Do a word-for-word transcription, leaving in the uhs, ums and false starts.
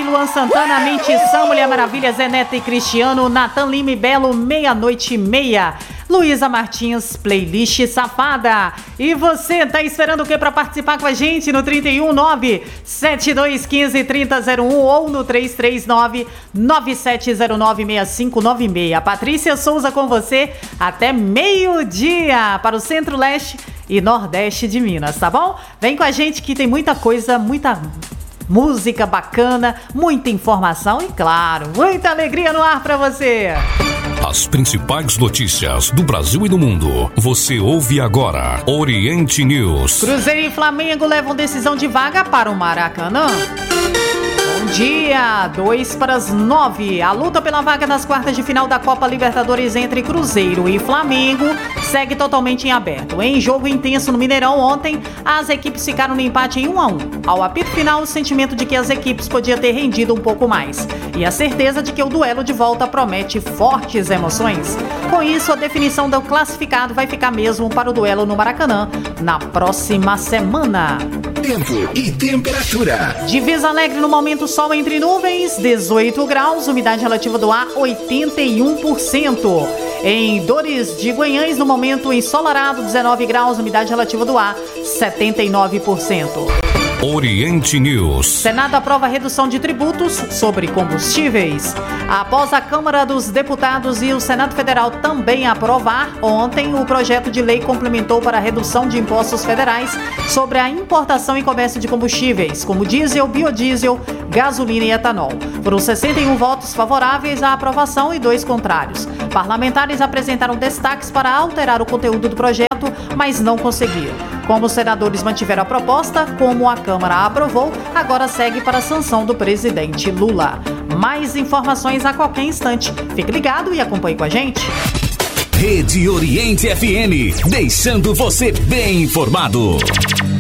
Luan Santana, Mentição, Mulher Maravilha, Zé Neto e Cristiano, Natan Lima e Belo, Meia-Noite e Meia. Luísa Martins, Playlist Safada. E você, tá esperando o que para participar com a gente no trinta e um, nove sete dois um cinco, trinta zero um ou no três três nove, nove sete zero nove, seis cinco nove seis. Patrícia Souza com você até meio-dia para o Centro-Leste e Nordeste de Minas, tá bom? Vem com a gente que tem muita coisa, muita música bacana, muita informação e, claro, muita alegria no ar para você. As principais notícias do Brasil e do mundo. Você ouve agora Oriente News. Cruzeiro e Flamengo levam decisão de vaga para o Maracanã. Bom dia, dois para as nove. A luta pela vaga nas quartas de final da Copa Libertadores entre Cruzeiro e Flamengo segue totalmente em aberto. Em jogo intenso no Mineirão ontem, as equipes ficaram no empate em um a um. Ao apito final, o sentimento de que as equipes podiam ter rendido um pouco mais. E a certeza de que o duelo de volta promete fortes emoções. Com isso, a definição do classificado vai ficar mesmo para o duelo no Maracanã na próxima semana. Tempo e temperatura. Divisa Alegre no momento, sol entre nuvens, dezoito graus, umidade relativa do ar oitenta e um por cento. Em Dores de Guanhães, no momento ensolarado, dezenove graus, umidade relativa do ar setenta e nove por cento. Oriente News. Senado aprova a redução de tributos sobre combustíveis. Após a Câmara dos Deputados e o Senado Federal também aprovar, ontem o projeto de lei complementou para a redução de impostos federais sobre a importação e comércio de combustíveis, como diesel, biodiesel, gasolina e etanol. Foram sessenta e um votos favoráveis à aprovação e dois contrários. Parlamentares apresentaram destaques para alterar o conteúdo do projeto, mas não conseguiram. Como os senadores mantiveram a proposta, como a Câmara a aprovou, agora segue para a sanção do presidente Lula. Mais informações a qualquer instante. Fique ligado e acompanhe com a gente. Rede Oriente F M, deixando você bem informado.